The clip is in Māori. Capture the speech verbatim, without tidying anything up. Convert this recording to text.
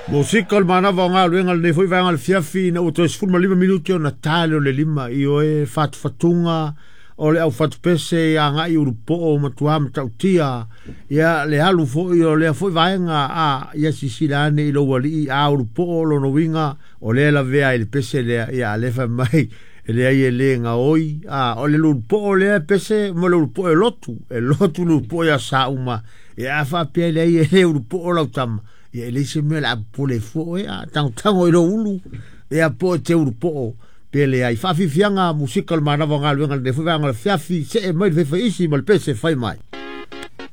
Musika mana va nga luenga le foi va nga le fiafi na o tos fuma lima minuti na tale o le lima i o e fat fatunga o le au fat pese ya nga i urupo o matua matautia ya le halu fo i o le foi va nga a ya sisilane i lo wali a urupo o lo no winga o le la vea il pese le ya le fa mai le ai le nga oi a o le urupo o le pese mo le urupo e lotu e lotu urupo ya sauma ya fa pe le ai le urupo o la tama e le se me la pole fo e a tang tang o ilo ulu e a po te urupo pele ai fa fi fianga musical mana va ngal ngal de fa ngal fiafi se e mai fe isi mal pese fai mai